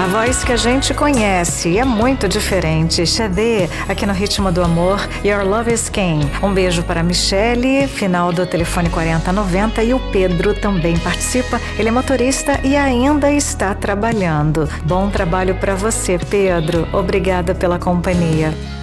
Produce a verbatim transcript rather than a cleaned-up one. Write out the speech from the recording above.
A voz que a gente conhece é muito diferente. Xadê, aqui no Ritmo do Amor, Your Love is King. Um beijo para a Michele, final do telefone quarenta noventa, e o Pedro também participa. Ele é motorista e ainda está trabalhando. Bom trabalho para você, Pedro. Obrigada pela companhia.